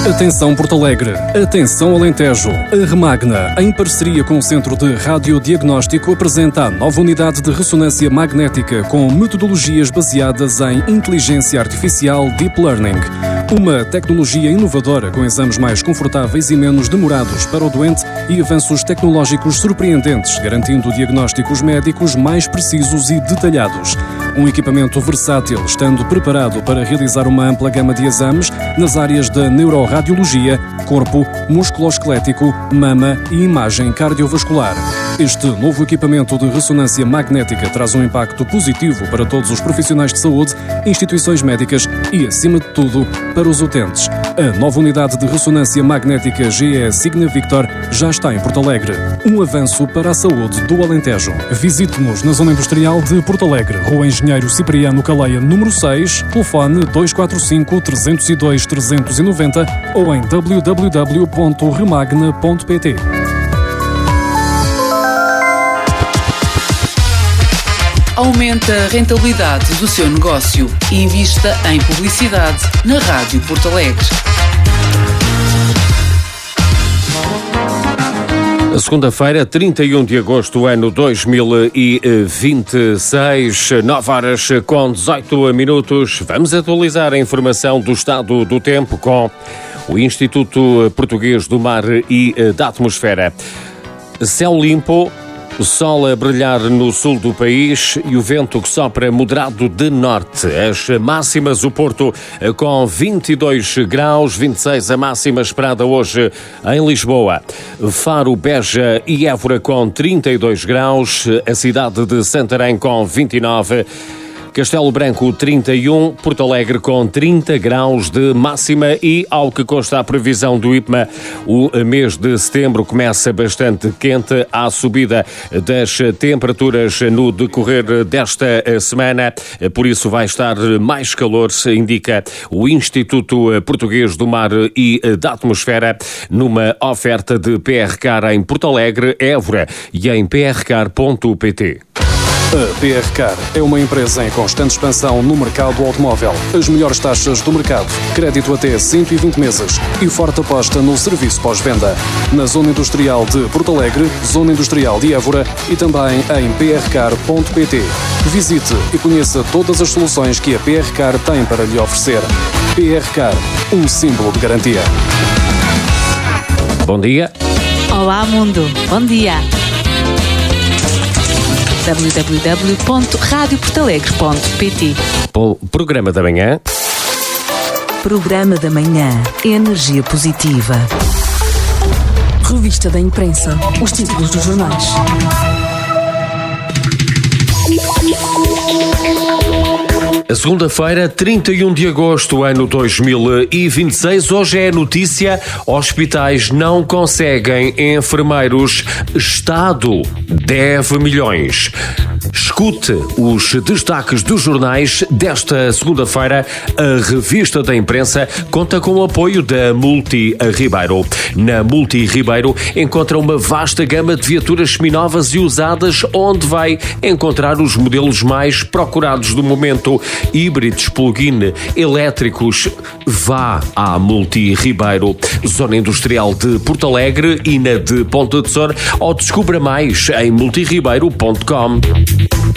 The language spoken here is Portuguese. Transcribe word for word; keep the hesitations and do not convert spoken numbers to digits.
Atenção Porto Alegre, atenção Alentejo. A Remagna, em parceria com o Centro de Radiodiagnóstico, apresenta a nova unidade de ressonância magnética com metodologias baseadas em inteligência artificial Deep Learning. Uma tecnologia inovadora com exames mais confortáveis e menos demorados para o doente e avanços tecnológicos surpreendentes, garantindo diagnósticos médicos mais precisos e detalhados. Um equipamento versátil, estando preparado para realizar uma ampla gama de exames nas áreas da neuroradiologia, corpo, músculo-esquelético, mama e imagem cardiovascular. Este novo equipamento de ressonância magnética traz um impacto positivo para todos os profissionais de saúde, instituições médicas e, acima de tudo, para os utentes. A nova unidade de ressonância magnética G E Signa Victor já está em Porto Alegre. Um avanço para a saúde do Alentejo. Visite-nos na Zona Industrial de Porto Alegre, Rua Engenheiro Cipriano Caleia, número seis, telefone dois quatro cinco, três zero dois, três nove zero ou em w w w ponto remagna ponto p t. Aumente a rentabilidade do seu negócio e invista em publicidade na Rádio Porto Alegre. Segunda-feira, trinta e um de agosto, ano dois mil e vinte e seis, nove horas com dezoito minutos. Vamos atualizar a informação do estado do tempo com o Instituto Português do Mar e da Atmosfera. Céu limpo, o sol a brilhar no sul do país e o vento que sopra moderado de norte. As máximas, o Porto com vinte e dois graus, vinte e seis a máxima esperada hoje em Lisboa. Faro, Beja e Évora com trinta e dois graus, a cidade de Santarém com vinte e nove. Castelo Branco trinta e um, Porto Alegre com trinta graus de máxima e, ao que consta a previsão do I P M A, o mês de setembro começa bastante quente, à subida das temperaturas no decorrer desta semana, por isso vai estar mais calor, indica o Instituto Português do Mar e da Atmosfera, numa oferta de P R Car em Porto Alegre, Évora e em p r car ponto p t. A P R Car é uma empresa em constante expansão no mercado automóvel. As melhores taxas do mercado, crédito até cento e vinte meses e forte aposta no serviço pós-venda. Na Zona Industrial de Porto Alegre, Zona Industrial de Évora e também em p r car ponto p t. Visite e conheça todas as soluções que a P R Car tem para lhe oferecer. P R Car, um símbolo de garantia. Bom dia. Olá, mundo. Bom dia. w w w ponto rádio porto alegre ponto p t. Programa da manhã. Programa da manhã. Energia positiva. Revista da imprensa. Os títulos dos jornais. A segunda-feira, trinta e um de agosto, ano dois mil e vinte e seis, hoje é a notícia: hospitais não conseguem enfermeiros, Estado deve milhões. Escute os destaques dos jornais desta segunda-feira. A revista da imprensa conta com o apoio da Multi Ribeiro. Na Multi Ribeiro encontra uma vasta gama de viaturas seminovas e usadas, onde vai encontrar os modelos mais procurados do momento. Híbridos, plug-in, elétricos. Vá à Multi Ribeiro, Zona Industrial de Porto Alegre e na de Ponta de Sor, ou descubra mais em multi ribeiro ponto com.